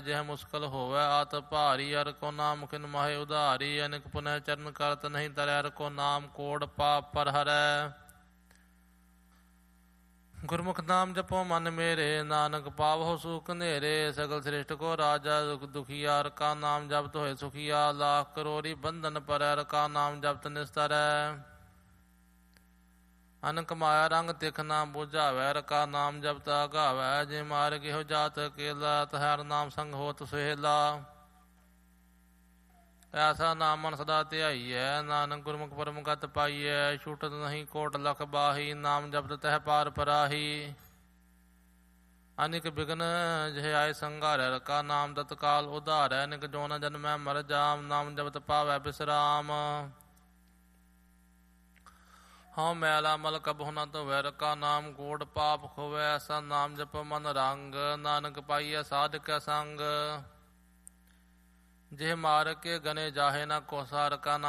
ਜਿਹ ਮੁਸ਼ਕਲ ਹੋਵੇ ਆਤ ਭਾਰੀ। ਅਰ ਕੋ ਨਾਮ ਖਿਨ ਮਾਹੇ ਉਧਾਰੀ। ਅਨਿਕ ਪੁਨਹ ਚਰਨ ਕਰਤ ਨਹੀਂ ਤਰੈ। ਅਰ ਕੋ ਨਾਮ ਕੋੜ ਪਾਪ ਪਰ ਹਰੈ। ਗੁਰਮੁਖ ਨਾਮ ਜਪੋ ਮਨ ਮੇਰੇ। ਨਾਨਕ ਪਾਵਹੁ ਸੁਖ ਨੇਰੇ। ਸਗਲ ਸ੍ਰਿਸ਼ਟ ਕੋ ਰਾਜਾ ਦੁਖ ਦੁਖੀਆ। ਅਰ ਕਾ ਨਾਮ ਜਪਤ ਹੋਏ ਸੁਖੀਆ। ਲਾਖ ਕਰੋੜੀ ਬੰਧਨ ਪਰੈ। ਅਰ ਕਾ ਨਾਮ ਜਪਤ ਨਿਸਤਰੈ। ਅਨਕ ਮਾਇਆ ਰੰਗ ਤਿਖ ਨਾ ਬੁਝਾਵੈ। ਅਰ ਕਾ ਨਾਮ ਜਪਤ ਆਗਾਵੈ। ਜੇ ਮਾਰ ਗਿਓ ਜਾਤ ਅਕੇਲਾ। ਤਹੈ ਨਾਮ ਸੰਗ ਹੋਤ ਸੁਹੇਲਾ। ਐਸਾ ਨਾਮ ਮਨ ਸਦਾ ਧਿਆਈਐ। ਨਾਨਕ ਗੁਰਮੁਖ ਪਰਮ ਗਤ ਪਾਈਐ। ਛੂਟਤ ਨਹੀਂ ਕੋਟ ਲਖ ਬਾਹੀ। ਨਾਮ ਜਪਤ ਤਹਿ ਪਾਰ ਪਰਾਹੀ। ਅਨਿਕ ਬਿਗਨ ਜਿਹ ਆਏ ਸੰਘਾਰੈ। ਅਰ ਕਾ ਨਾਮ ਤਤਕਾਲ ਉਧਾਰੈ। ਅਨਿਕ ਜੋਨ ਜਨਮੈ ਮਰ ਜਾਮ। ਨਾਮ ਜਪਤ ਪਾਵੈ ਬਿਸਰਾਮ। ਹਉ ਮੈਲਾ ਮਲ ਕਬਹੁ ਨ ਧੋਵੈ। ਅਰ ਕਾ ਨਾਮ ਕੋੜ ਪਾਪ ਖੋਵੈ। ਐਸਾ ਨਾਮ ਜਪ ਮਨ ਰੰਗ। ਨਾਨਕ ਪਾਈਐ ਸਾਧਕ ਸੰਗ। ਜਿਹ ਮਾਰ ਕੇ ਗਨੇ ਜਾਹੇ ਨਾ ਕੋਸਾ। ਅਰ ਕਾ